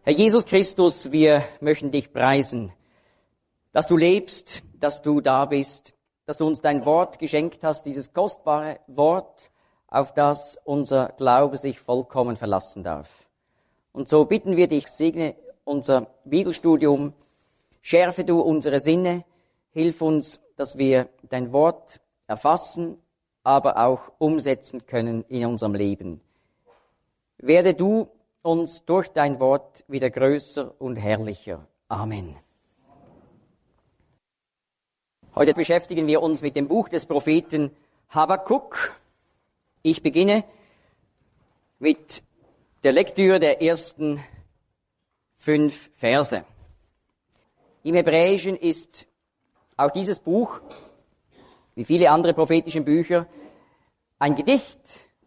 Herr Jesus Christus, wir möchten dich preisen, dass du lebst, dass du da bist, dass du uns dein Wort geschenkt hast, dieses kostbare Wort, auf das unser Glaube sich vollkommen verlassen darf. Und so bitten wir dich, segne unser Bibelstudium, schärfe du unsere Sinne, hilf uns, dass wir dein Wort erfassen, aber auch umsetzen können in unserem Leben. Werde du uns durch dein Wort wieder größer und herrlicher. Amen. Heute beschäftigen wir uns mit dem Buch des Propheten Habakuk. Ich beginne mit der Lektüre der ersten 5 Verse. Im Hebräischen ist auch dieses Buch, wie viele andere prophetische Bücher, ein Gedicht,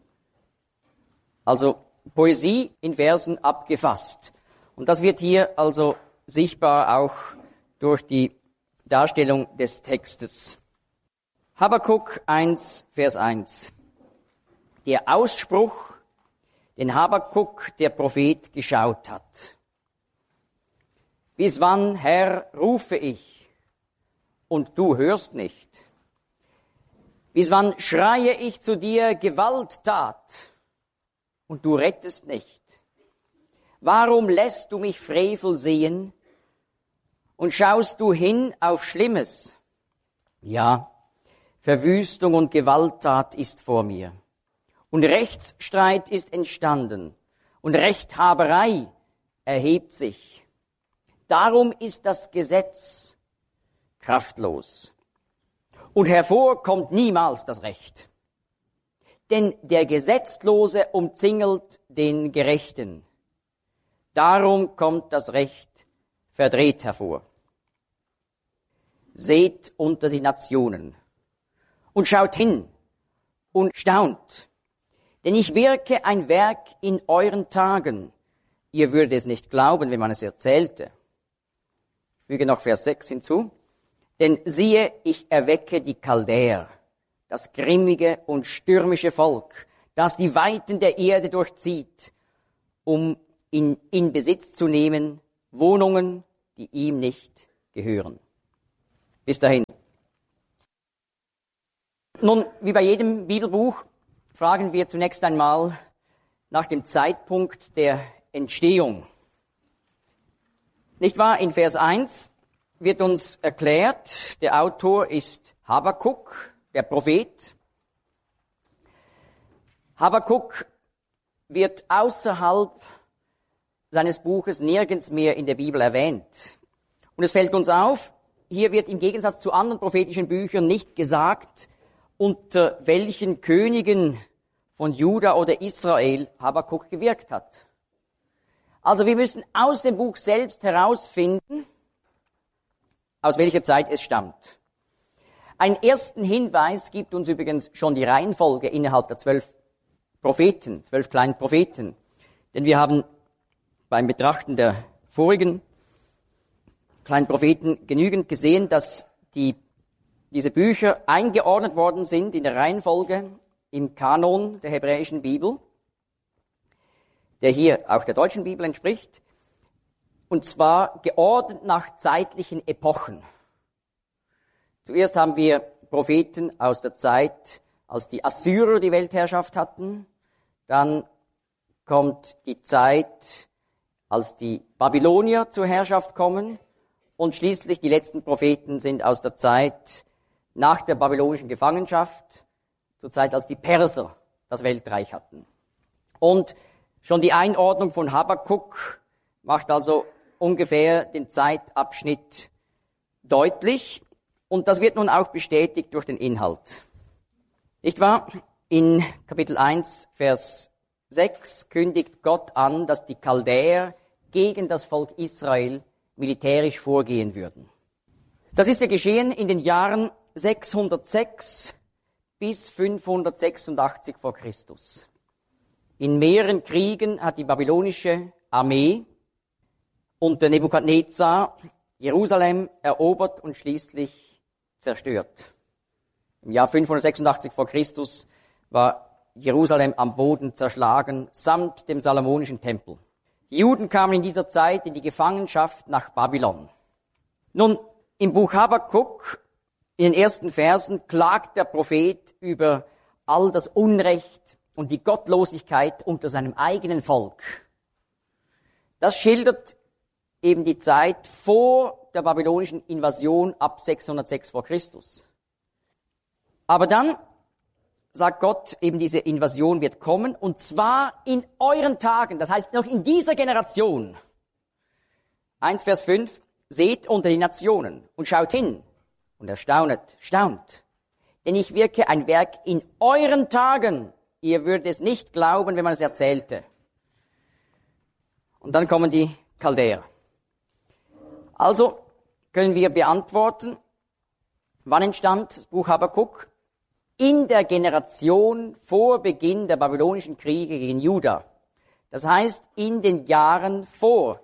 also Poesie in Versen abgefasst. Und das wird hier also sichtbar auch durch die Darstellung des Textes. Habakuk 1, Vers 1. Der Ausspruch, den Habakuk, der Prophet, geschaut hat. Bis wann, Herr, rufe ich, und du hörst nicht? Bis wann schreie ich zu dir Gewalttat, und du rettest nicht? Warum lässt du mich Frevel sehen und schaust du hin auf Schlimmes? Ja, Verwüstung und Gewalttat ist vor mir. Und Rechtsstreit ist entstanden und Rechthaberei erhebt sich. Darum ist das Gesetz kraftlos. Und hervor kommt niemals das Recht. Denn der Gesetzlose umzingelt den Gerechten. Darum kommt das Recht verdreht hervor. Seht unter die Nationen und schaut hin und staunt. Denn ich wirke ein Werk in euren Tagen. Ihr würdet es nicht glauben, wenn man es erzählte. Ich füge noch Vers 6 hinzu. Denn siehe, ich erwecke die Chaldäer, das grimmige und stürmische Volk, das die Weiten der Erde durchzieht, um in Besitz zu nehmen Wohnungen, die ihm nicht gehören. Bis dahin. Nun, wie bei jedem Bibelbuch, fragen wir zunächst einmal nach dem Zeitpunkt der Entstehung. Nicht wahr? In Vers 1 wird uns erklärt, der Autor ist Habakuk, der Prophet. Habakuk wird außerhalb seines Buches nirgends mehr in der Bibel erwähnt. Und es fällt uns auf, hier wird im Gegensatz zu anderen prophetischen Büchern nicht gesagt, unter welchen Königen von Juda oder Israel Habakuk gewirkt hat. Also wir müssen aus dem Buch selbst herausfinden, aus welcher Zeit es stammt. Einen ersten Hinweis gibt uns übrigens schon die Reihenfolge innerhalb der 12 Propheten, 12 kleinen Propheten. Denn wir haben beim Betrachten der vorigen kleinen Propheten genügend gesehen, dass diese Bücher eingeordnet worden sind in der Reihenfolge im Kanon der hebräischen Bibel, der hier auch der deutschen Bibel entspricht, und zwar geordnet nach zeitlichen Epochen. Zuerst haben wir Propheten aus der Zeit, als die Assyrer die Weltherrschaft hatten. Dann kommt die Zeit, als die Babylonier zur Herrschaft kommen. Und schließlich die letzten Propheten sind aus der Zeit nach der babylonischen Gefangenschaft, zur Zeit, als die Perser das Weltreich hatten. Und schon die Einordnung von Habakuk macht also ungefähr den Zeitabschnitt deutlich. Und das wird nun auch bestätigt durch den Inhalt. Nicht wahr? In Kapitel 1, Vers 6 kündigt Gott an, dass die Chaldäer gegen das Volk Israel militärisch vorgehen würden. Das ist ja geschehen in den Jahren 606 bis 586 vor Christus. In mehreren Kriegen hat die babylonische Armee unter Nebukadnezar Jerusalem erobert und schließlich zerstört. Im Jahr 586 vor Christus war Jerusalem am Boden zerschlagen, samt dem Salomonischen Tempel. Die Juden kamen in dieser Zeit in die Gefangenschaft nach Babylon. Nun, im Buch Habakuk, in den ersten Versen, klagt der Prophet über all das Unrecht und die Gottlosigkeit unter seinem eigenen Volk. Das schildert eben die Zeit vor der babylonischen Invasion ab 606 vor Christus. Aber dann sagt Gott, eben diese Invasion wird kommen, und zwar in euren Tagen, das heißt noch in dieser Generation. 1 Vers 5, seht unter die Nationen und schaut hin und staunt. Denn ich wirke ein Werk in euren Tagen. Ihr würdet es nicht glauben, wenn man es erzählte. Und dann kommen die Chaldäer. Also können wir beantworten, wann entstand das Buch Habakuk? In der Generation vor Beginn der babylonischen Kriege gegen Juda. Das heißt, in den Jahren vor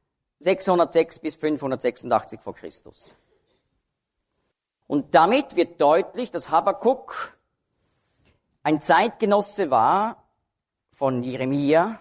606 bis 586 vor Christus. Und damit wird deutlich, dass Habakuk ein Zeitgenosse war von Jeremia,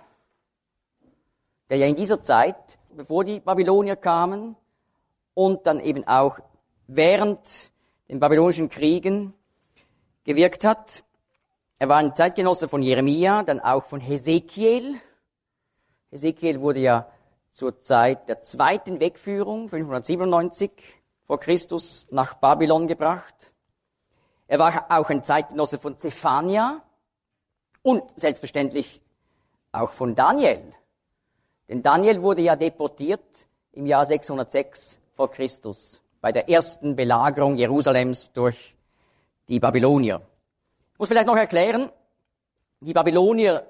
der ja in dieser Zeit, bevor die Babylonier kamen und dann eben auch während den babylonischen Kriegen gewirkt hat. Er war ein Zeitgenosse von Jeremia, dann auch von Hesekiel. Hesekiel wurde ja zur Zeit der zweiten Wegführung, 597 vor Christus, nach Babylon gebracht. Er war auch ein Zeitgenosse von Zephania und selbstverständlich auch von Daniel. Denn Daniel wurde ja deportiert im Jahr 606 vor Christus bei der ersten Belagerung Jerusalems durch die Babylonier. Ich muss vielleicht noch erklären, die Babylonier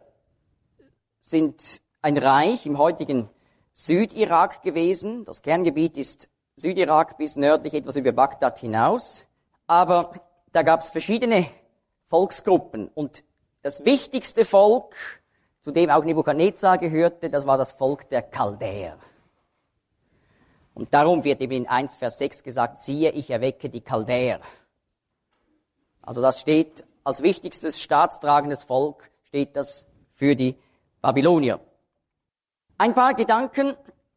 sind ein Reich im heutigen Südirak gewesen. Das Kerngebiet ist Südirak bis nördlich etwas über Bagdad hinaus. Aber da gab es verschiedene Volksgruppen. Und das wichtigste Volk, zu dem auch Nebukadnezar gehörte, das war das Volk der Chaldäer. Und darum wird eben in 1 Vers 6 gesagt, siehe, ich erwecke die Chaldäer. Also das steht als wichtigstes staatstragendes Volk, steht das für die Babylonier. Ein paar Gedanken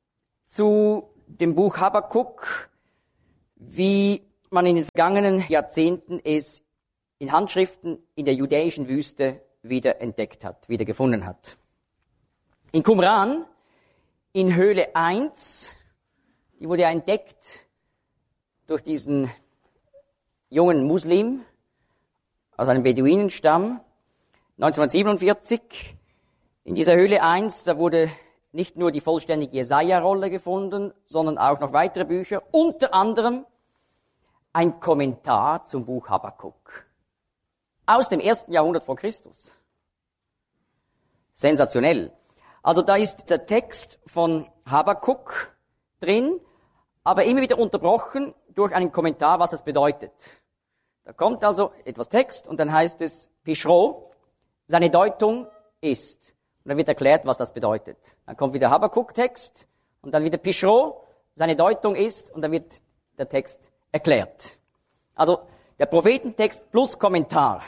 zu dem Buch Habakuk, wie man in den vergangenen Jahrzehnten es in Handschriften in der judäischen Wüste wieder entdeckt hat, wieder gefunden hat. In Qumran, in Höhle 1, die wurde ja entdeckt durch diesen jungen Muslim aus einem Beduinenstamm, 1947. In dieser Höhle 1, da wurde nicht nur die vollständige Jesaja-Rolle gefunden, sondern auch noch weitere Bücher, unter anderem ein Kommentar zum Buch Habakuk aus dem 1. Jahrhundert vor Christus. Sensationell. Also da ist der Text von Habakuk drin, aber immer wieder unterbrochen durch einen Kommentar, was es bedeutet. Da kommt also etwas Text und dann heißt es Pischro, seine Deutung ist. Und dann wird erklärt, was das bedeutet. Dann kommt wieder Habakuk-Text und dann wieder Pischro, seine Deutung ist und dann wird der Text erklärt. Also der Prophetentext plus Kommentar.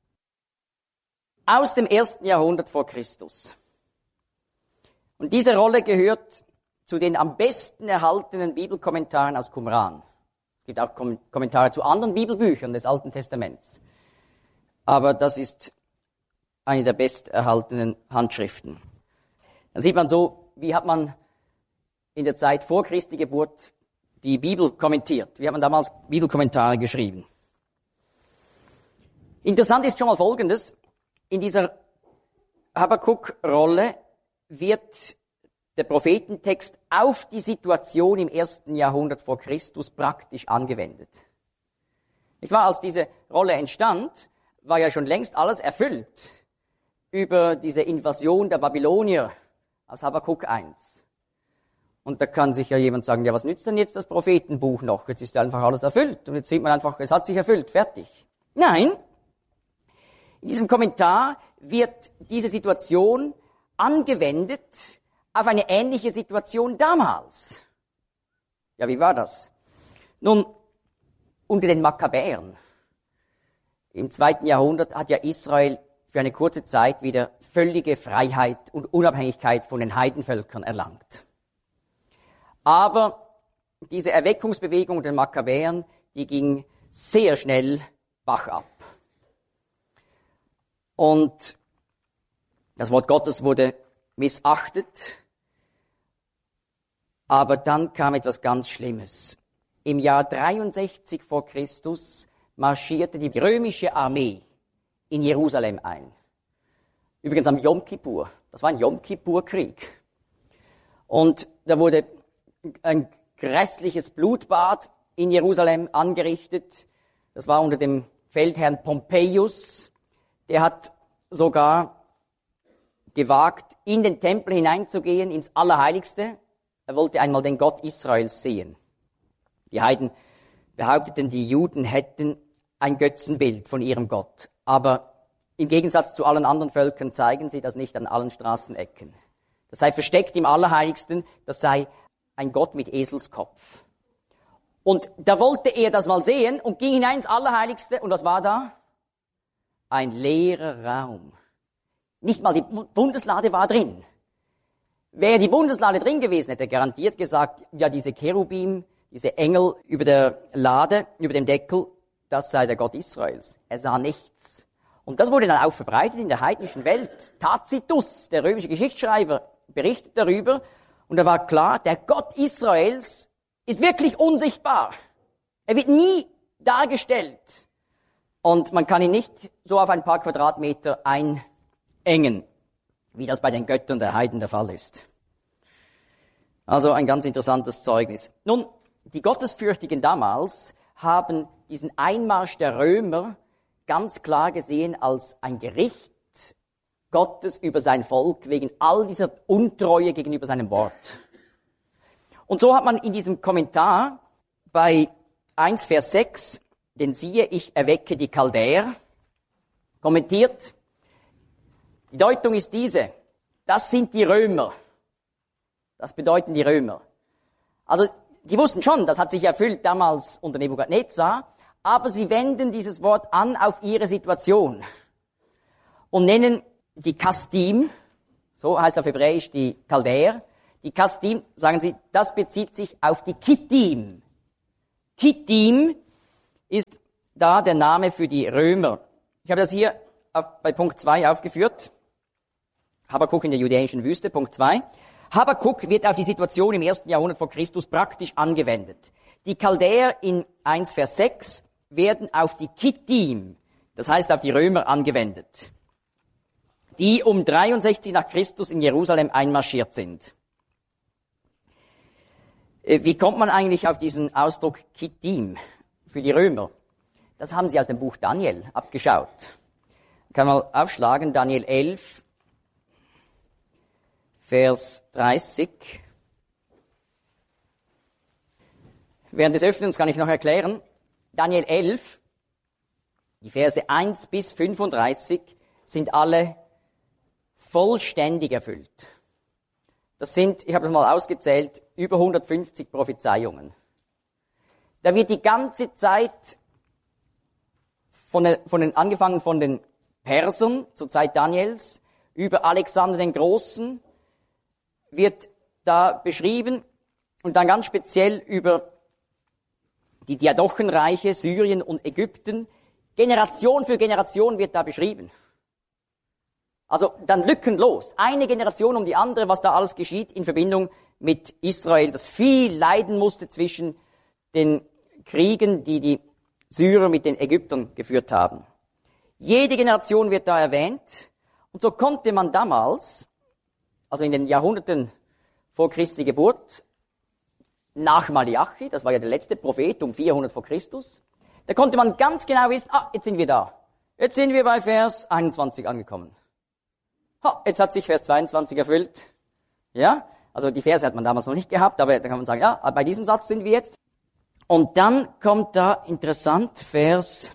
Aus dem 1. Jahrhundert vor Christus. Und diese Rolle gehört zu den am besten erhaltenen Bibelkommentaren aus Qumran. Es gibt auch Kommentare zu anderen Bibelbüchern des Alten Testaments. Aber das ist eine der besterhaltenen Handschriften. Dann sieht man so, wie hat man in der Zeit vor Christi Geburt die Bibel kommentiert. Wie hat man damals Bibelkommentare geschrieben? Interessant ist schon mal Folgendes. In dieser Habakuk-Rolle wird der Prophetentext auf die Situation im 1. Jahrhundert vor Christus praktisch angewendet. Nicht wahr? Als diese Rolle entstand, war ja schon längst alles erfüllt über diese Invasion der Babylonier aus Habakuk 1. Und da kann sich ja jemand sagen, ja, was nützt denn jetzt das Prophetenbuch noch? Jetzt ist ja einfach alles erfüllt. Und jetzt sieht man einfach, es hat sich erfüllt, fertig. Nein, in diesem Kommentar wird diese Situation angewendet auf eine ähnliche Situation damals. Ja, wie war das? Nun, unter den Makkabäern im 2. Jahrhundert hat ja Israel für eine kurze Zeit wieder völlige Freiheit und Unabhängigkeit von den Heidenvölkern erlangt. Aber diese Erweckungsbewegung der Makkabäern, die ging sehr schnell bachab. Und das Wort Gottes wurde missachtet. Aber dann kam etwas ganz Schlimmes. Im Jahr 63 vor Christus marschierte die römische Armee in Jerusalem ein. Übrigens am Jom Kippur. Das war ein Jom Kippur-Krieg. Und da wurde ein grässliches Blutbad in Jerusalem angerichtet. Das war unter dem Feldherrn Pompeius. Der hat sogar gewagt, in den Tempel hineinzugehen, ins Allerheiligste. Er wollte einmal den Gott Israels sehen. Die Heiden behaupteten, die Juden hätten ein Götzenbild von ihrem Gott. Aber im Gegensatz zu allen anderen Völkern zeigen sie das nicht an allen Straßenecken. Das sei versteckt im Allerheiligsten, das sei ein Gott mit Eselskopf. Und da wollte er das mal sehen und ging hinein ins Allerheiligste. Und was war da? Ein leerer Raum. Nicht mal die Bundeslade war drin. Wäre die Bundeslade drin gewesen, hätte er garantiert gesagt, ja, diese Cherubim, diese Engel über der Lade, über dem Deckel, das sei der Gott Israels. Er sah nichts. Und das wurde dann auch verbreitet in der heidnischen Welt. Tacitus, der römische Geschichtsschreiber, berichtet darüber. Und da war klar, der Gott Israels ist wirklich unsichtbar. Er wird nie dargestellt. Und man kann ihn nicht so auf ein paar Quadratmeter einengen, wie das bei den Göttern der Heiden der Fall ist. Also ein ganz interessantes Zeugnis. Nun, die Gottesfürchtigen damals haben diesen Einmarsch der Römer ganz klar gesehen als ein Gericht Gottes über sein Volk wegen all dieser Untreue gegenüber seinem Wort. Und so hat man in diesem Kommentar bei 1 Vers 6, denn siehe, ich erwecke die Chaldäer, kommentiert, die Deutung ist diese, das sind die Römer. Das bedeuten die Römer. Also, die wussten schon, das hat sich erfüllt damals unter Nebukadnezar, aber sie wenden dieses Wort an auf ihre Situation und nennen die Kasdim, so heißt auf Hebräisch die Chaldäer, die Kasdim, sagen sie, das bezieht sich auf die Kittim. Kittim ist da der Name für die Römer. Ich habe das hier bei Punkt 2 aufgeführt. Habakuk in der judäischen Wüste, Punkt 2. Habakuk wird auf die Situation im 1. Jahrhundert vor Christus praktisch angewendet. Die Chaldäer in 1 Vers 6 werden auf die Kittim, das heißt auf die Römer angewendet, die um 63 nach Christus in Jerusalem einmarschiert sind. Wie kommt man eigentlich auf diesen Ausdruck Kittim für die Römer? Das haben sie aus dem Buch Daniel abgeschaut. Kann man aufschlagen, Daniel 11, Vers 30. Während des Öffnens kann ich noch erklären, Daniel 11, die Verse 1 bis 35 sind alle vollständig erfüllt. Das sind, ich habe das mal ausgezählt, über 150 Prophezeiungen. Da wird die ganze Zeit angefangen von den Persern zur Zeit Daniels, über Alexander den Großen wird da beschrieben und dann ganz speziell über die Diadochenreiche, Syrien und Ägypten. Generation für Generation wird da beschrieben. Also dann lückenlos, eine Generation um die andere, was da alles geschieht in Verbindung mit Israel, das viel leiden musste zwischen den Kriegen, die die Syrer mit den Ägyptern geführt haben. Jede Generation wird da erwähnt und so konnte man damals, also in den Jahrhunderten vor Christi Geburt, nach Malachi, das war ja der letzte Prophet um 400 vor Christus, da konnte man ganz genau wissen, jetzt sind wir da. Jetzt sind wir bei Vers 21 angekommen. Jetzt hat sich Vers 22 erfüllt. Ja, also die Verse hat man damals noch nicht gehabt, aber da kann man sagen, ja, bei diesem Satz sind wir jetzt. Und dann kommt da interessant Vers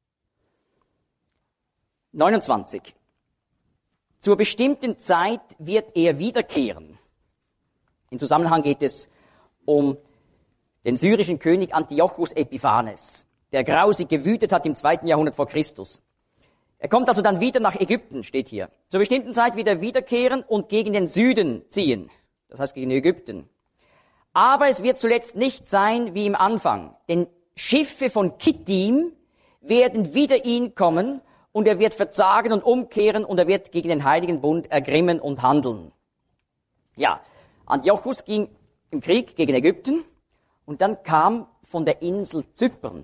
29. Zur bestimmten Zeit wird er wiederkehren. Im Zusammenhang geht es um den syrischen König Antiochus Epiphanes, der grausig gewütet hat im 2. Jahrhundert vor Christus. Er kommt also dann wieder nach Ägypten, steht hier. Zur bestimmten Zeit wird er wiederkehren und gegen den Süden ziehen. Das heißt gegen Ägypten. Aber es wird zuletzt nicht sein wie im Anfang. Denn Schiffe von Kittim werden wider ihn kommen und er wird verzagen und umkehren und er wird gegen den Heiligen Bund ergrimmen und handeln. Ja, Antiochus ging im Krieg gegen Ägypten und dann kam von der Insel Zypern.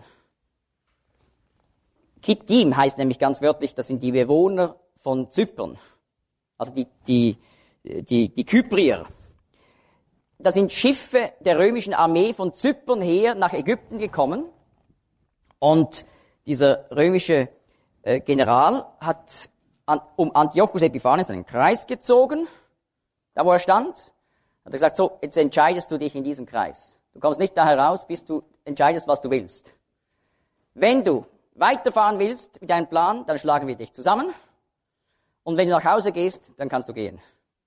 Kittim heißt nämlich ganz wörtlich, das sind die Bewohner von Zypern. Also die Kyprier. Da sind Schiffe der römischen Armee von Zypern her nach Ägypten gekommen und dieser römische General hat um Antiochus Epiphanes einen Kreis gezogen, da wo er stand, hat er gesagt, so, jetzt entscheidest du dich in diesem Kreis. Du kommst nicht da heraus, bis du entscheidest, was du willst. Wenn du weiterfahren willst mit deinem Plan, dann schlagen wir dich zusammen und wenn du nach Hause gehst, dann kannst du gehen.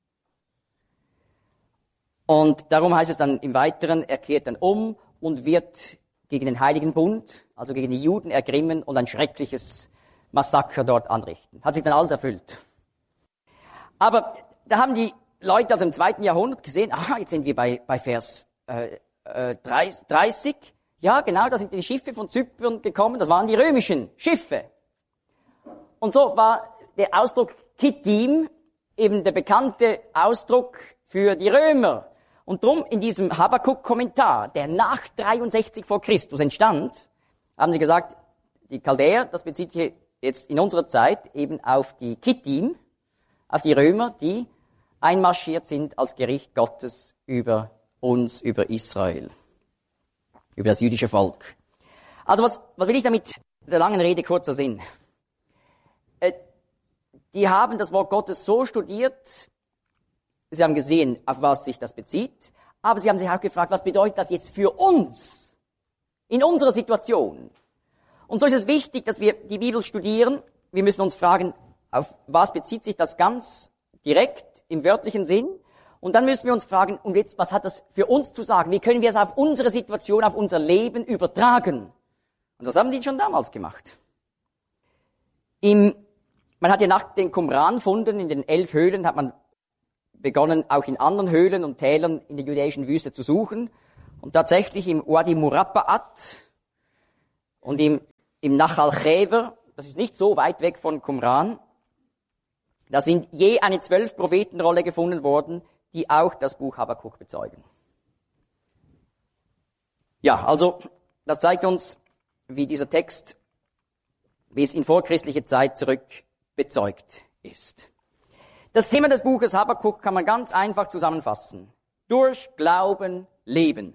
Und darum heißt es dann im Weiteren, er kehrt dann um und wird gegen den Heiligen Bund, also gegen die Juden ergrimmen und ein schreckliches Massaker dort anrichten. Hat sich dann alles erfüllt. Aber da haben die Leute also im 2. Jahrhundert gesehen, aha, jetzt sind wir bei Vers 30. Ja, genau, da sind die Schiffe von Zypern gekommen, das waren die römischen Schiffe. Und so war der Ausdruck Kittim eben der bekannte Ausdruck für die Römer. Und drum in diesem Habakuk-Kommentar, der nach 63 vor Christus entstand, haben sie gesagt, die Chaldäer, das bezieht sich jetzt in unserer Zeit eben auf die Kittim, auf die Römer, die einmarschiert sind als Gericht Gottes über uns, über Israel, über das jüdische Volk. Also was will ich damit der langen Rede kurzer Sinn? Die haben das Wort Gottes so studiert, sie haben gesehen, auf was sich das bezieht, aber sie haben sich auch gefragt, was bedeutet das jetzt für uns, in unserer Situation? Und so ist es wichtig, dass wir die Bibel studieren. Wir müssen uns fragen, auf was bezieht sich das ganz direkt im wörtlichen Sinn? Und dann müssen wir uns fragen, und jetzt, was hat das für uns zu sagen? Wie können wir es auf unsere Situation, auf unser Leben übertragen? Und das haben die schon damals gemacht. Man hat ja nach den Qumran-Funden in den 11 Höhlen, hat man begonnen, auch in anderen Höhlen und Tälern in der judäischen Wüste zu suchen. Und tatsächlich im Wadi Murabba'at und im Nachal Chever, das ist nicht so weit weg von Qumran, da sind je eine 12 Prophetenrolle gefunden worden, die auch das Buch Habakuk bezeugen. Ja, also das zeigt uns, wie dieser Text bis in vorchristliche Zeit zurück bezeugt ist. Das Thema des Buches Habakuk kann man ganz einfach zusammenfassen. Durch Glauben leben.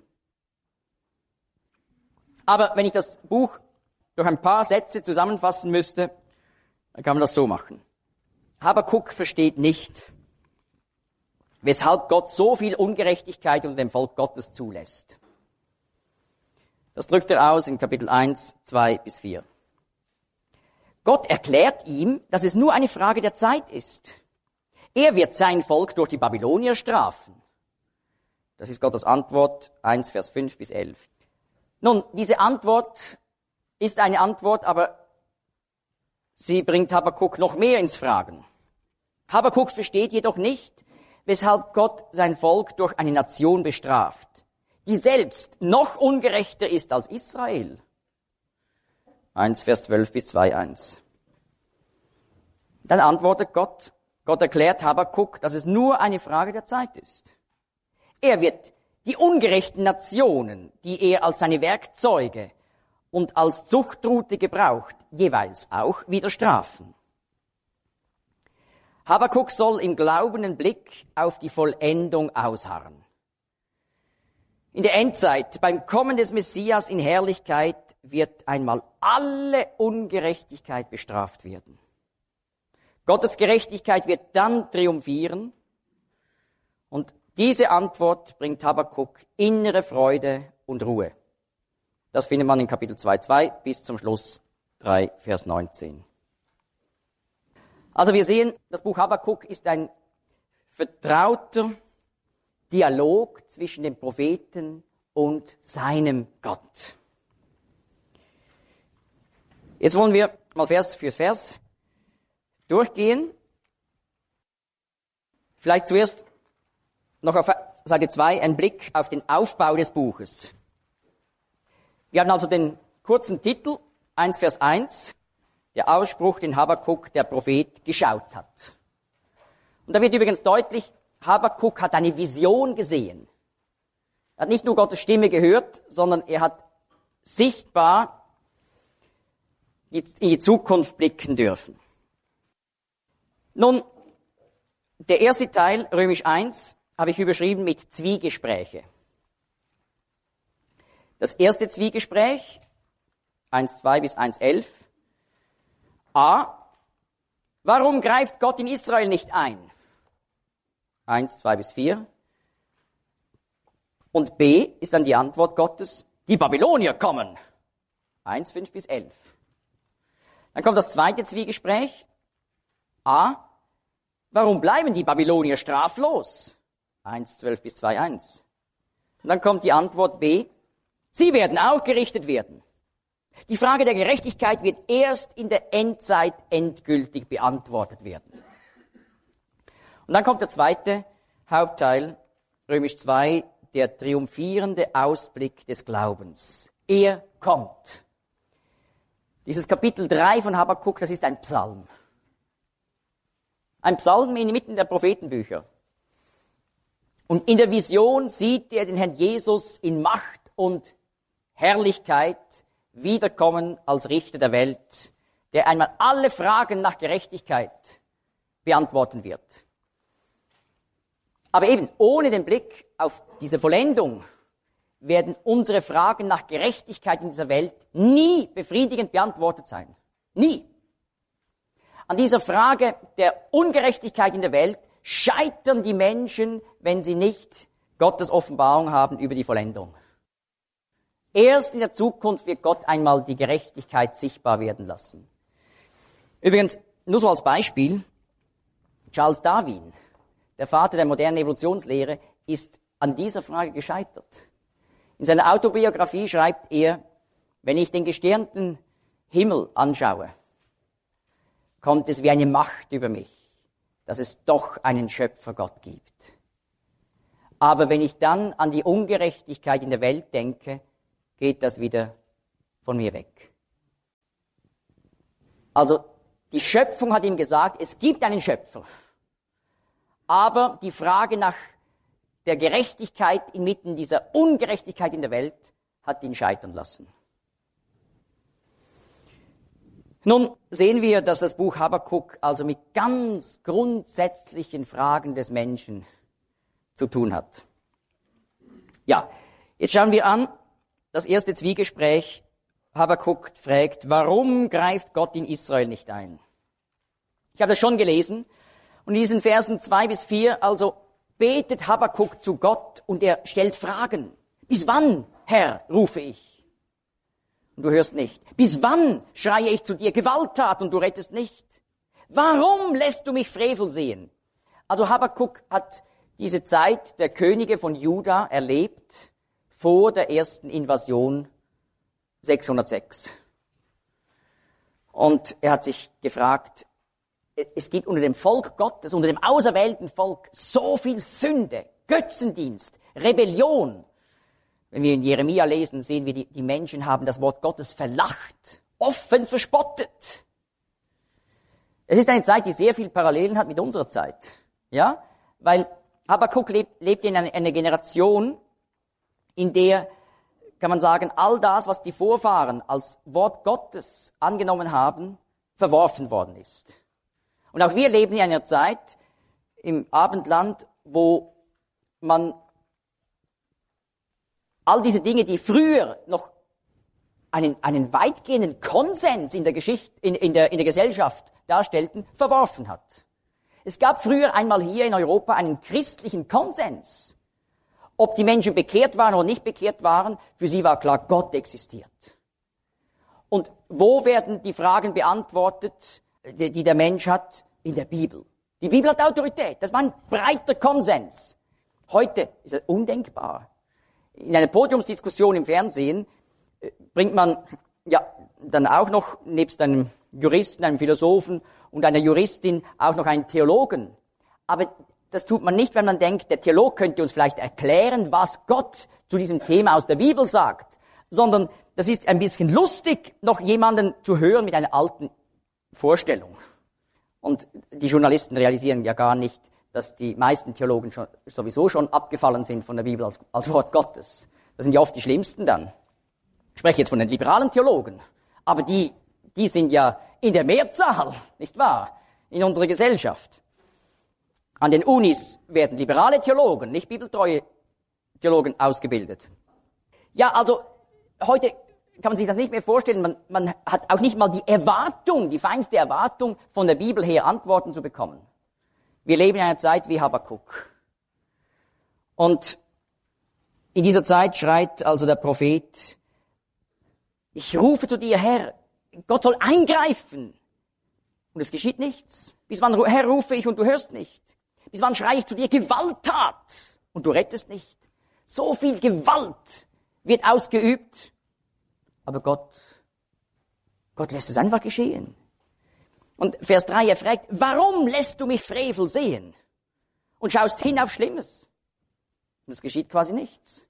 Aber wenn ich das Buch durch ein paar Sätze zusammenfassen müsste, dann kann man das so machen. Habakuk versteht nicht, weshalb Gott so viel Ungerechtigkeit unter dem Volk Gottes zulässt. Das drückt er aus in Kapitel 1, 2 bis 4. Gott erklärt ihm, dass es nur eine Frage der Zeit ist. Er wird sein Volk durch die Babylonier strafen. Das ist Gottes Antwort, 1, Vers 5 bis 11. Nun, diese Antwort ist eine Antwort, aber sie bringt Habakuk noch mehr ins Fragen. Habakuk versteht jedoch nicht, weshalb Gott sein Volk durch eine Nation bestraft, die selbst noch ungerechter ist als Israel. 1, Vers 12 bis 2, 1. Dann antwortet Gott erklärt Habakuk, dass es nur eine Frage der Zeit ist. Er wird die ungerechten Nationen, die er als seine Werkzeuge und als Zuchtrute gebraucht, jeweils auch wieder strafen. Habakuk soll im glaubenden Blick auf die Vollendung ausharren. In der Endzeit, beim Kommen des Messias in Herrlichkeit, wird einmal alle Ungerechtigkeit bestraft werden. Gottes Gerechtigkeit wird dann triumphieren und diese Antwort bringt Habakuk innere Freude und Ruhe. Das findet man in Kapitel 2,2 bis zum Schluss 3, Vers 19. Also wir sehen, das Buch Habakuk ist ein vertrauter Dialog zwischen dem Propheten und seinem Gott. Jetzt wollen wir mal Vers für Vers durchgehen. Vielleicht zuerst noch auf Seite 2 ein Blick auf den Aufbau des Buches. Wir haben also den kurzen Titel, 1 Vers 1, der Ausspruch, den Habakuk, der Prophet, geschaut hat. Und da wird übrigens deutlich, Habakuk hat eine Vision gesehen. Er hat nicht nur Gottes Stimme gehört, sondern er hat sichtbar in die Zukunft blicken dürfen. Nun, der erste Teil, Römisch 1, habe ich überschrieben mit Zwiegespräche. Das erste Zwiegespräch, 1,2 bis 1,11. A. Warum greift Gott in Israel nicht ein? 1,2 bis 4. Und B ist dann die Antwort Gottes, die Babylonier kommen. 1,5 bis 11. Dann kommt das zweite Zwiegespräch. A. Warum bleiben die Babylonier straflos? 1,12 bis 2,1. Und dann kommt die Antwort B. Sie werden auch gerichtet werden. Die Frage der Gerechtigkeit wird erst in der Endzeit endgültig beantwortet werden. Und dann kommt der zweite Hauptteil, Römisch 2, der triumphierende Ausblick des Glaubens. Er kommt. Dieses Kapitel 3 von Habakuk, das ist ein Psalm. Ein Psalm inmitten der Prophetenbücher. Und in der Vision sieht er den Herrn Jesus in Macht und Herrlichkeit wiederkommen als Richter der Welt, der einmal alle Fragen nach Gerechtigkeit beantworten wird. Aber eben ohne den Blick auf diese Vollendung werden unsere Fragen nach Gerechtigkeit in dieser Welt nie befriedigend beantwortet sein. Nie. An dieser Frage der Ungerechtigkeit in der Welt scheitern die Menschen, wenn sie nicht Gottes Offenbarung haben über die Vollendung. Erst in der Zukunft wird Gott einmal die Gerechtigkeit sichtbar werden lassen. Übrigens, nur so als Beispiel, Charles Darwin, der Vater der modernen Evolutionslehre, ist an dieser Frage gescheitert. In seiner Autobiografie schreibt er, wenn ich den gesternten Himmel anschaue, kommt es wie eine Macht über mich, dass es doch einen Schöpfergott gibt. Aber wenn ich dann an die Ungerechtigkeit in der Welt denke, geht das wieder von mir weg. Also die Schöpfung hat ihm gesagt, es gibt einen Schöpfer. Aber die Frage nach der Gerechtigkeit inmitten dieser Ungerechtigkeit in der Welt hat ihn scheitern lassen. Nun sehen wir, dass das Buch Habakuk also mit ganz grundsätzlichen Fragen des Menschen zu tun hat. Ja, jetzt schauen wir an, das erste Zwiegespräch. Habakuk fragt, warum greift Gott in Israel nicht ein? Ich habe das schon gelesen. Und in diesen Versen 2 bis 4, also betet Habakuk zu Gott und er stellt Fragen. Bis wann, Herr, rufe ich? Und du hörst nicht. Bis wann schreie ich zu dir Gewalttat und du rettest nicht? Warum lässt du mich Frevel sehen? Also Habakuk hat diese Zeit der Könige von Juda erlebt vor der ersten Invasion 606. Und er hat sich gefragt, es gibt unter dem Volk Gottes, unter dem auserwählten Volk so viel Sünde, Götzendienst, Rebellion. Wenn wir in Jeremia lesen, sehen wir, die Menschen haben das Wort Gottes verlacht, offen verspottet. Es ist eine Zeit, die sehr viel Parallelen hat mit unserer Zeit. Ja, weil Habakuk lebt in einer Generation, in der, kann man sagen, all das, was die Vorfahren als Wort Gottes angenommen haben, verworfen worden ist. Und auch wir leben in einer Zeit im Abendland, wo man all diese Dinge, die früher noch einen weitgehenden Konsens in der Gesellschaft darstellten, verworfen hat. Es gab früher einmal hier in Europa einen christlichen Konsens. Ob die Menschen bekehrt waren oder nicht bekehrt waren, für sie war klar, Gott existiert. Und wo werden die Fragen beantwortet, die der Mensch hat? In der Bibel. Die Bibel hat Autorität. Das war ein breiter Konsens. Heute ist das undenkbar. In einer Podiumsdiskussion im Fernsehen bringt man ja dann auch noch nebst einem Juristen, einem Philosophen und einer Juristin auch noch einen Theologen. Aber das tut man nicht, wenn man denkt, der Theolog könnte uns vielleicht erklären, was Gott zu diesem Thema aus der Bibel sagt, sondern das ist ein bisschen lustig, noch jemanden zu hören mit einer alten Vorstellung. Und die Journalisten realisieren ja gar nicht, dass die meisten Theologen sowieso schon abgefallen sind von der Bibel als Wort Gottes. Das sind ja oft die Schlimmsten dann. Ich spreche jetzt von den liberalen Theologen. Aber die sind ja in der Mehrzahl, nicht wahr, in unserer Gesellschaft. An den Unis werden liberale Theologen, nicht bibeltreue Theologen ausgebildet. Ja, also heute kann man sich das nicht mehr vorstellen. Man hat auch nicht mal die Erwartung, die feinste Erwartung, von der Bibel her Antworten zu bekommen. Wir leben in einer Zeit wie Habakuk. Und in dieser Zeit schreit also der Prophet, ich rufe zu dir, Herr, Gott soll eingreifen. Und es geschieht nichts. Bis wann, Herr, rufe ich und du hörst nicht? Bis wann schreie ich zu dir Gewalttat und du rettest nicht? So viel Gewalt wird ausgeübt, aber Gott lässt es einfach geschehen. Und Vers 3, er fragt, warum lässt du mich Frevel sehen und schaust hin auf Schlimmes? Und es geschieht quasi nichts.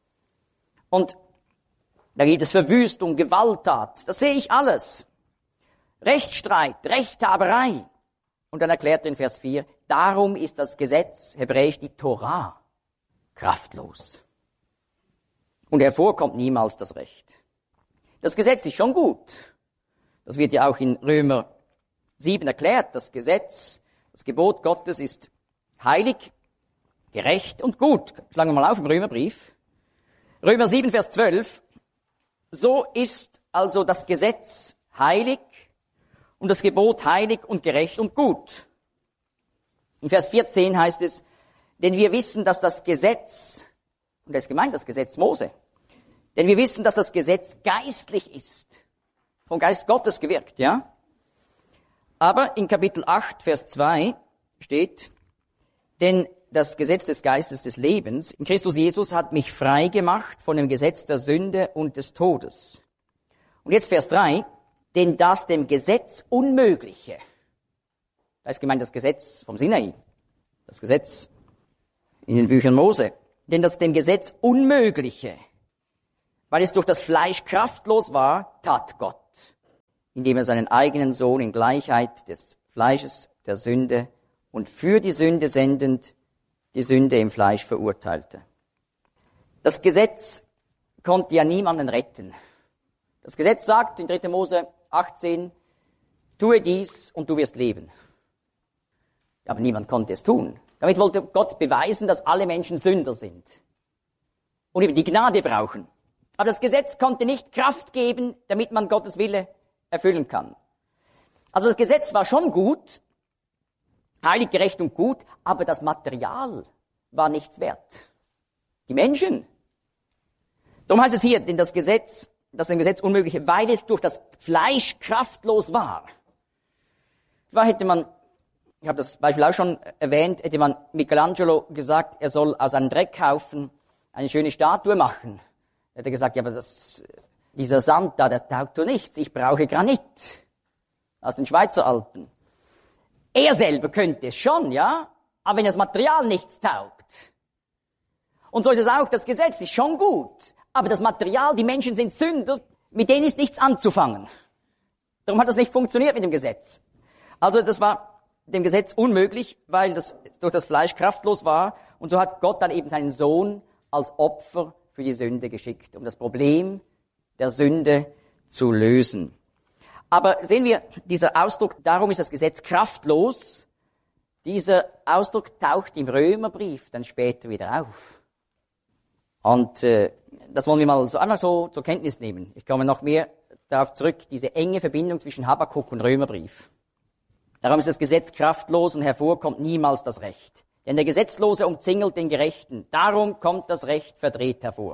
Und da gibt es Verwüstung, Gewalttat, das sehe ich alles. Rechtsstreit, Rechthaberei. Und dann erklärt er in Vers 4, darum ist das Gesetz, hebräisch die Torah, kraftlos. Und hervorkommt niemals das Recht. Das Gesetz ist schon gut. Das wird ja auch in Römer 7 erklärt. Das Gesetz, das Gebot Gottes ist heilig, gerecht und gut. Schlagen wir mal auf im Römerbrief. Römer 7, Vers 12. So ist also das Gesetz heilig und das Gebot heilig und gerecht und gut. In Vers 14 heißt es, denn wir wissen, dass das Gesetz, und da ist gemeint das Gesetz Mose, denn wir wissen, dass das Gesetz geistlich ist, vom Geist Gottes gewirkt, ja? Aber in Kapitel 8, Vers 2 steht, denn das Gesetz des Geistes des Lebens in Christus Jesus hat mich frei gemacht von dem Gesetz der Sünde und des Todes. Und jetzt Vers 3, denn das dem Gesetz Unmögliche, da ist gemeint das Gesetz vom Sinai, das Gesetz in den Büchern Mose, denn das dem Gesetz Unmögliche, weil es durch das Fleisch kraftlos war, tat Gott, indem er seinen eigenen Sohn in Gleichheit des Fleisches der Sünde und für die Sünde sendend die Sünde im Fleisch verurteilte. Das Gesetz konnte ja niemanden retten. Das Gesetz sagt in 3. Mose 18, tue dies und du wirst leben. Aber niemand konnte es tun. Damit wollte Gott beweisen, dass alle Menschen Sünder sind und eben die Gnade brauchen. Aber das Gesetz konnte nicht Kraft geben, damit man Gottes Wille erfüllen kann. Also das Gesetz war schon gut, heilig, gerecht und gut, aber das Material war nichts wert. Die Menschen. Darum heißt es hier, denn das Gesetz Unmögliche, weil es durch das Fleisch kraftlos war. Hätte man, ich habe das Beispiel auch schon erwähnt, hätte man Michelangelo gesagt, er soll aus einem Dreckhaufen eine schöne Statue machen. Er hätte gesagt, ja, aber dieser Sand da, der taugt doch nichts, ich brauche Granit aus den Schweizer Alpen. Er selber könnte es schon, ja, aber wenn das Material nichts taugt. Und so ist es auch, das Gesetz ist schon gut, aber das Material, die Menschen sind Sünder, mit denen ist nichts anzufangen. Darum hat das nicht funktioniert mit dem Gesetz. Also das war dem Gesetz unmöglich, weil das durch das Fleisch kraftlos war. Und so hat Gott dann eben seinen Sohn als Opfer für die Sünde geschickt, um das Problem der Sünde zu lösen. Aber sehen wir, dieser Ausdruck, darum ist das Gesetz kraftlos, dieser Ausdruck taucht im Römerbrief dann später wieder auf. Und das wollen wir mal einfach so zur Kenntnis nehmen. Ich komme noch mehr darauf zurück, diese enge Verbindung zwischen Habakuk und Römerbrief. Darum ist das Gesetz kraftlos und hervorkommt niemals das Recht. Denn der Gesetzlose umzingelt den Gerechten. Darum kommt das Recht verdreht hervor.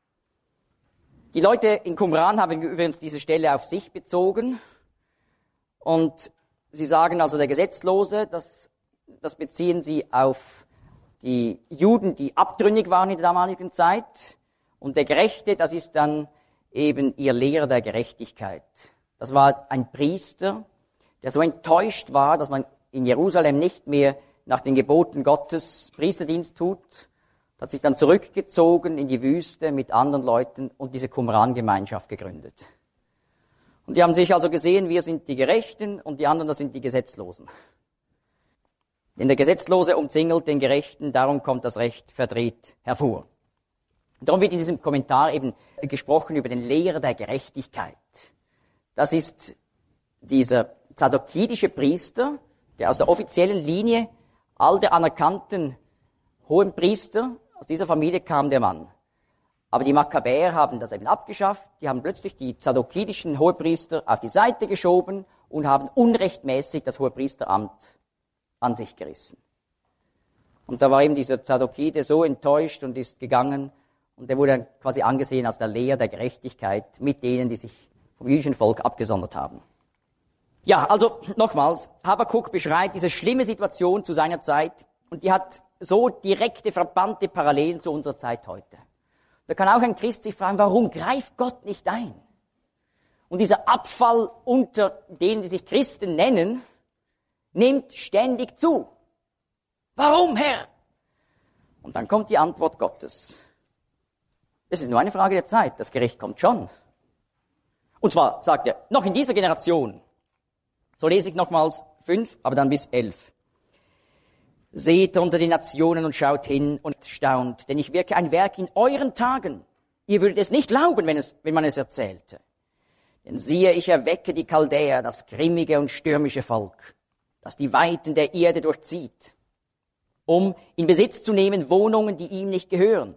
Die Leute in Qumran haben übrigens diese Stelle auf sich bezogen. Und sie sagen also, der Gesetzlose, das beziehen sie auf die Juden, die abtrünnig waren in der damaligen Zeit. Und der Gerechte, das ist dann eben ihr Lehrer der Gerechtigkeit. Das war ein Priester, der so enttäuscht war, dass man in Jerusalem nicht mehr nach den Geboten Gottes Priesterdienst tut, hat sich dann zurückgezogen in die Wüste mit anderen Leuten und diese Qumran-Gemeinschaft gegründet. Und die haben sich also gesehen, wir sind die Gerechten und die anderen, das sind die Gesetzlosen. Denn der Gesetzlose umzingelt den Gerechten, darum kommt das Recht verdreht hervor. Und darum wird in diesem Kommentar eben gesprochen über den Lehrer der Gerechtigkeit. Das ist dieser zadokidische Priester, der aus der offiziellen Linie all der anerkannten Hohenpriester, aus dieser Familie kam der Mann. Aber die Makkabäer haben das eben abgeschafft, die haben plötzlich die zadokidischen Hohepriester auf die Seite geschoben und haben unrechtmäßig das Hohepriesteramt an sich gerissen. Und da war eben dieser Zadokide so enttäuscht und ist gegangen und der wurde dann quasi angesehen als der Lehrer der Gerechtigkeit mit denen, die sich vom jüdischen Volk abgesondert haben. Ja, also nochmals, Habakuk beschreibt diese schlimme Situation zu seiner Zeit und die hat so direkte, frappante Parallelen zu unserer Zeit heute. Da kann auch ein Christ sich fragen, warum greift Gott nicht ein? Und dieser Abfall unter denen, die sich Christen nennen, nimmt ständig zu. Warum, Herr? Und dann kommt die Antwort Gottes. Es ist nur eine Frage der Zeit, das Gericht kommt schon. Und zwar, sagt er, noch in dieser Generation. So lese ich nochmals 5, aber dann bis 11. Seht unter die Nationen und schaut hin und staunt, denn ich wirke ein Werk in euren Tagen. Ihr würdet es nicht glauben, wenn man es erzählte. Denn siehe, ich erwecke die Chaldäer, das grimmige und stürmische Volk, das die Weiten der Erde durchzieht, um in Besitz zu nehmen Wohnungen, die ihm nicht gehören.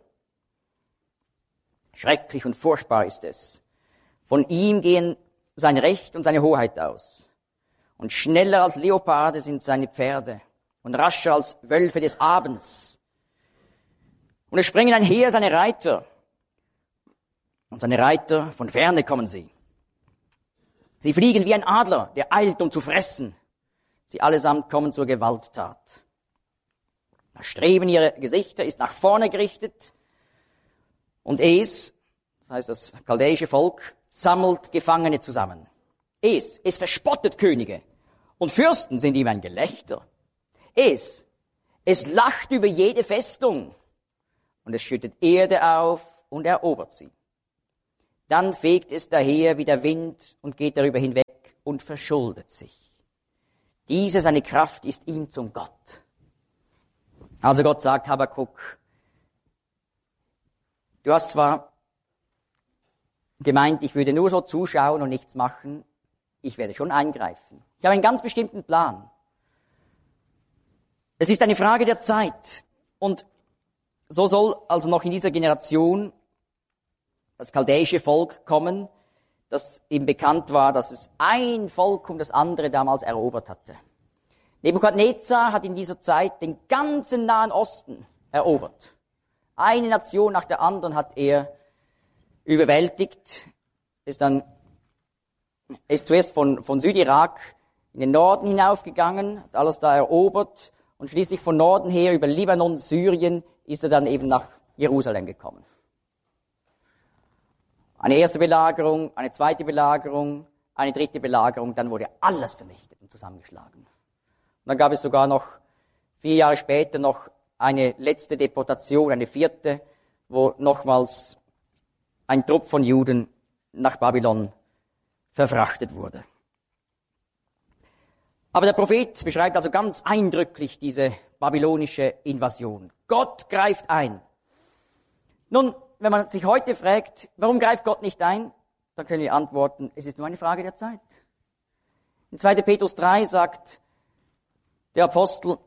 Schrecklich und furchtbar ist es. Von ihm gehen sein Recht und seine Hoheit aus. Und schneller als Leoparde sind seine Pferde und rascher als Wölfe des Abends. Und es springen einher seine Reiter. Und seine Reiter, von ferne kommen sie. Sie fliegen wie ein Adler, der eilt, um zu fressen. Sie allesamt kommen zur Gewalttat. Das Streben ihrer Gesichter ist nach vorne gerichtet. Und das heißt das chaldäische Volk, sammelt Gefangene zusammen. Es verspottet Könige. Und Fürsten sind ihm ein Gelächter. Es lacht über jede Festung. Und es schüttet Erde auf und erobert sie. Dann fegt es daher wie der Wind und geht darüber hinweg und verschuldet sich. Diese seine Kraft ist ihm zum Gott. Also Gott sagt Habakuk, du hast zwar gemeint, ich würde nur so zuschauen und nichts machen, ich werde schon eingreifen. Ich habe einen ganz bestimmten Plan. Es ist eine Frage der Zeit. Und so soll also noch in dieser Generation das chaldäische Volk kommen, das eben bekannt war, dass es ein Volk um das andere damals erobert hatte. Nebukadnezar hat in dieser Zeit den ganzen Nahen Osten erobert. Eine Nation nach der anderen hat er überwältigt, ist zuerst von Südirak in den Norden hinaufgegangen, hat alles da erobert und schließlich von Norden her über Libanon, Syrien ist er dann eben nach Jerusalem gekommen. Eine erste Belagerung, eine zweite Belagerung, eine dritte Belagerung, dann wurde alles vernichtet und zusammengeschlagen. Und dann gab es sogar noch 4 Jahre später noch eine letzte Deportation, eine vierte, wo nochmals ein Trupp von Juden nach Babylon verfrachtet wurde. Aber der Prophet beschreibt also ganz eindrücklich diese babylonische Invasion. Gott greift ein. Nun, wenn man sich heute fragt, warum greift Gott nicht ein, dann können wir antworten, es ist nur eine Frage der Zeit. In 2. Petrus 3 sagt der Apostel,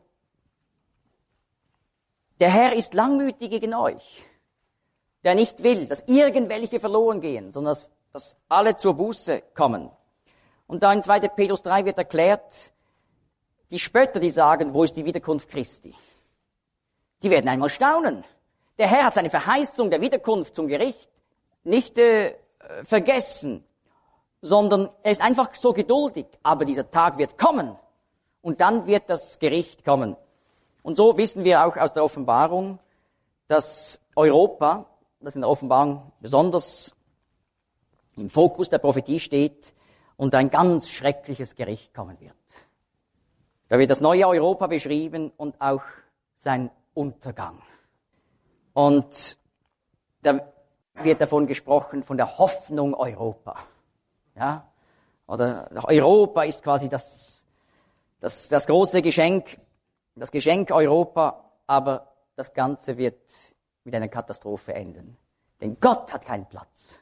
der Herr ist langmütig gegen euch, der nicht will, dass irgendwelche verloren gehen, sondern dass alle zur Buße kommen. Und da in 2. Petrus 3 wird erklärt, die Spötter, die sagen, wo ist die Wiederkunft Christi? Die werden einmal staunen. Der Herr hat seine Verheißung der Wiederkunft zum Gericht nicht vergessen, sondern er ist einfach so geduldig. Aber dieser Tag wird kommen und dann wird das Gericht kommen. Und so wissen wir auch aus der Offenbarung, dass Europa, das in der Offenbarung besonders im Fokus der Prophetie steht, und ein ganz schreckliches Gericht kommen wird. Da wird das neue Europa beschrieben und auch sein Untergang. Und da wird davon gesprochen, von der Hoffnung Europa. Ja? Oder Europa ist quasi das große Geschenk, das Geschenk Europa, aber das Ganze wird mit einer Katastrophe enden. Denn Gott hat keinen Platz.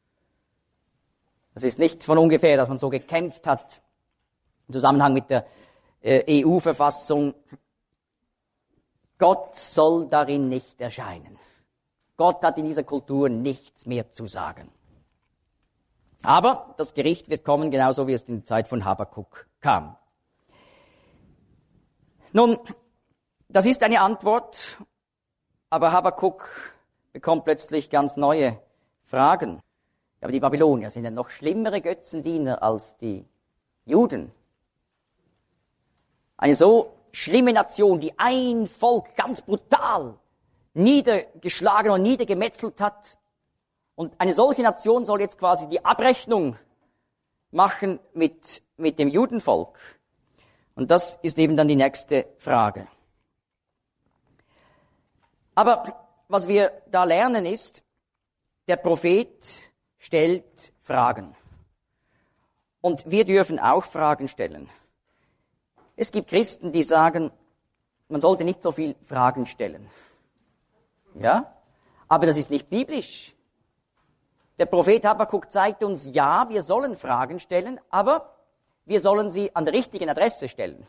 Das ist nicht von ungefähr, dass man so gekämpft hat im Zusammenhang mit der EU-Verfassung. Gott soll darin nicht erscheinen. Gott hat in dieser Kultur nichts mehr zu sagen. Aber das Gericht wird kommen, genauso wie es in der Zeit von Habakuk kam. Nun, das ist eine Antwort, aber Habakuk bekommt plötzlich ganz neue Fragen. Aber die Babylonier sind ja noch schlimmere Götzendiener als die Juden. Eine so schlimme Nation, die ein Volk ganz brutal niedergeschlagen und niedergemetzelt hat. Und eine solche Nation soll jetzt quasi die Abrechnung machen mit dem Judenvolk. Und das ist eben dann die nächste Frage. Aber was wir da lernen ist, der Prophet stellt Fragen. Und wir dürfen auch Fragen stellen. Es gibt Christen, die sagen, man sollte nicht so viel Fragen stellen. Ja? Aber das ist nicht biblisch. Der Prophet Habakuk zeigt uns, ja, wir sollen Fragen stellen, aber wir sollen sie an der richtigen Adresse stellen.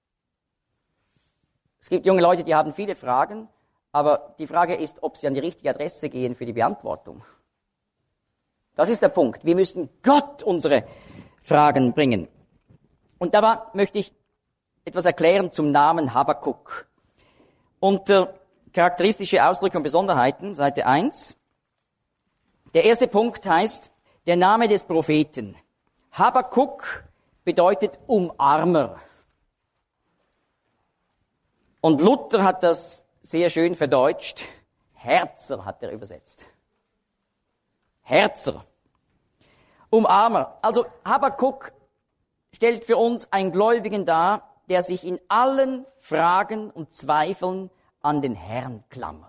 Es gibt junge Leute, die haben viele Fragen, aber die Frage ist, ob sie an die richtige Adresse gehen für die Beantwortung. Das ist der Punkt. Wir müssen Gott unsere Fragen bringen. Und dabei möchte ich etwas erklären zum Namen Habakuk. Unter charakteristische Ausdrücke und Besonderheiten, Seite 1. Der erste Punkt heißt, der Name des Propheten. Habakuk bedeutet Umarmer. Und Luther hat das sehr schön verdeutscht. Herzer hat er übersetzt. Herzer. Umarmer. Also Habakuk stellt für uns einen Gläubigen dar, der sich in allen Fragen und Zweifeln an den Herrn klammert.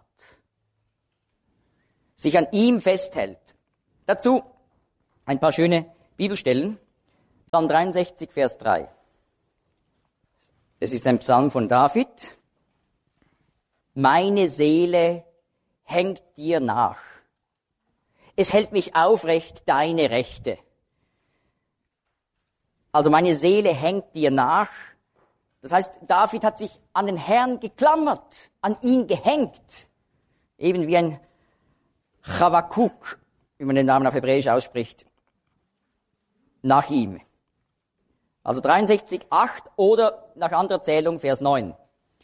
Sich an ihm festhält. Dazu ein paar schöne Bibelstellen. Psalm 63, Vers 3. Es ist ein Psalm von David. Meine Seele hängt dir nach. Es hält mich aufrecht, deine Rechte. Also meine Seele hängt dir nach. Das heißt, David hat sich an den Herrn geklammert, an ihn gehängt. Eben wie ein Chavakuk, wie man den Namen auf Hebräisch ausspricht, nach ihm. Also 63,8 oder nach anderer Zählung Vers 9.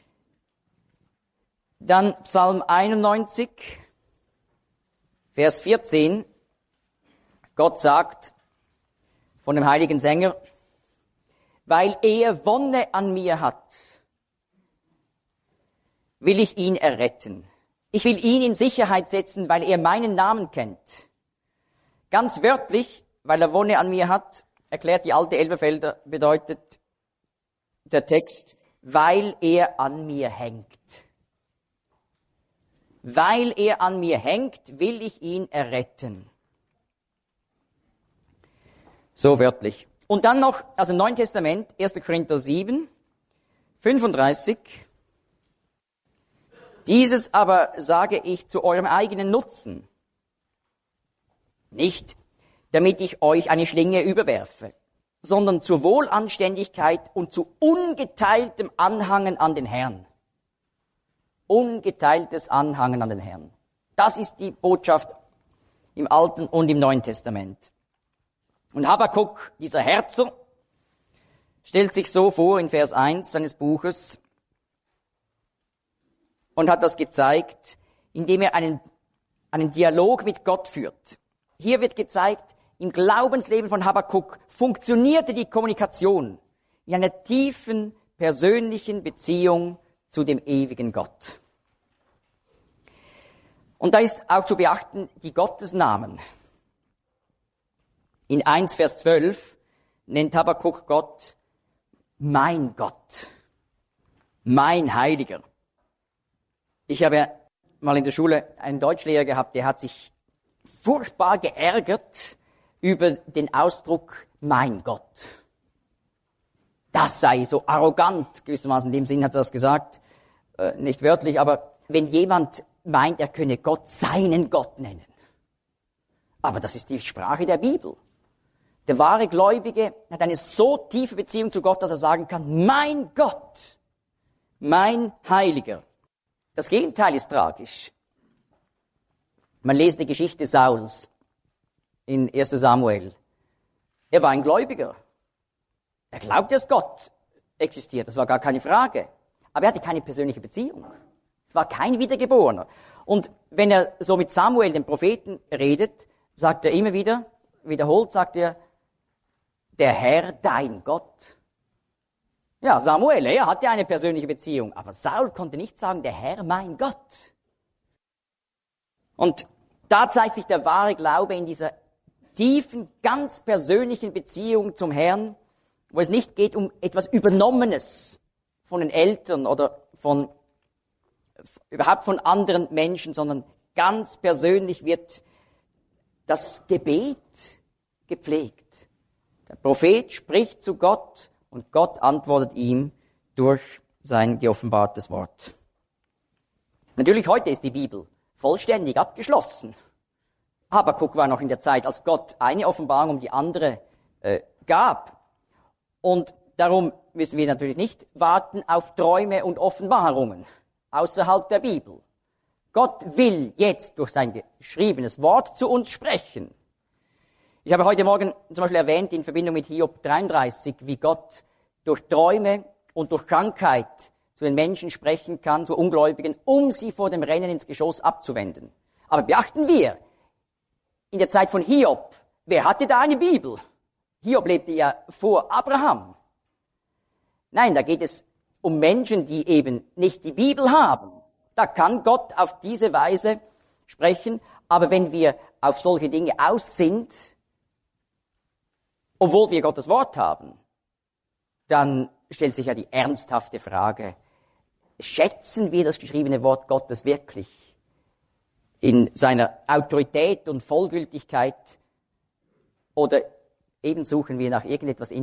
Dann Psalm 91, Vers 14. Gott sagt von dem heiligen Sänger, weil er Wonne an mir hat, will ich ihn erretten. Ich will ihn in Sicherheit setzen, weil er meinen Namen kennt. Ganz wörtlich, weil er Wonne an mir hat, erklärt die alte Elberfelder, bedeutet der Text, weil er an mir hängt. Weil er an mir hängt, will ich ihn erretten. So wörtlich. Und dann noch aus dem Neuen Testament, 1. Korinther 7, 35. Dieses aber sage ich zu eurem eigenen Nutzen. Nicht, damit ich euch eine Schlinge überwerfe, sondern zur Wohlanständigkeit und zu ungeteiltem Anhangen an den Herrn. Ungeteiltes Anhangen an den Herrn. Das ist die Botschaft im Alten und im Neuen Testament. Und Habakuk, dieser Herzer, stellt sich so vor in Vers 1 seines Buches und hat das gezeigt, indem er einen Dialog mit Gott führt. Hier wird gezeigt, im Glaubensleben von Habakuk funktionierte die Kommunikation in einer tiefen, persönlichen Beziehung zu dem ewigen Gott. Und da ist auch zu beachten, die Gottesnamen. In 1 Vers 12 nennt Habakuk Gott mein Gott, mein Heiliger. Ich habe mal in der Schule einen Deutschlehrer gehabt, der hat sich furchtbar geärgert über den Ausdruck mein Gott. Das sei so arrogant, gewissermaßen in dem Sinn hat er das gesagt, nicht wörtlich, aber wenn jemand meint, er könne Gott seinen Gott nennen. Aber das ist die Sprache der Bibel. Der wahre Gläubige hat eine so tiefe Beziehung zu Gott, dass er sagen kann, mein Gott, mein Heiliger. Das Gegenteil ist tragisch. Man liest die Geschichte Sauls in 1. Samuel. Er war ein Gläubiger. Er glaubte, dass Gott existiert, das war gar keine Frage. Aber er hatte keine persönliche Beziehung. Es war kein Wiedergeborener. Und wenn er so mit Samuel, dem Propheten, redet, sagt er immer wieder, wiederholt sagt er, der Herr, dein Gott. Ja, Samuel, er hatte eine persönliche Beziehung, aber Saul konnte nicht sagen, der Herr, mein Gott. Und da zeigt sich der wahre Glaube in dieser tiefen, ganz persönlichen Beziehung zum Herrn, wo es nicht geht um etwas Übernommenes von den Eltern oder überhaupt von anderen Menschen, sondern ganz persönlich wird das Gebet gepflegt. Der Prophet spricht zu Gott und Gott antwortet ihm durch sein geoffenbartes Wort. Natürlich heute ist die Bibel vollständig abgeschlossen. Habakuk war noch in der Zeit, als Gott eine Offenbarung um die andere gab. Und darum müssen wir natürlich nicht warten auf Träume und Offenbarungen außerhalb der Bibel. Gott will jetzt durch sein geschriebenes Wort zu uns sprechen. Ich habe heute Morgen zum Beispiel erwähnt, in Verbindung mit Hiob 33, wie Gott durch Träume und durch Krankheit zu den Menschen sprechen kann, zu Ungläubigen, um sie vor dem Rennen ins Geschoss abzuwenden. Aber beachten wir, in der Zeit von Hiob, wer hatte da eine Bibel? Hiob lebte ja vor Abraham. Nein, da geht es um Menschen, die eben nicht die Bibel haben. Da kann Gott auf diese Weise sprechen. Aber wenn wir auf solche Dinge aus sind, obwohl wir Gottes Wort haben, dann stellt sich ja die ernsthafte Frage, schätzen wir das geschriebene Wort Gottes wirklich in seiner Autorität und Vollgültigkeit oder eben suchen wir nach irgendetwas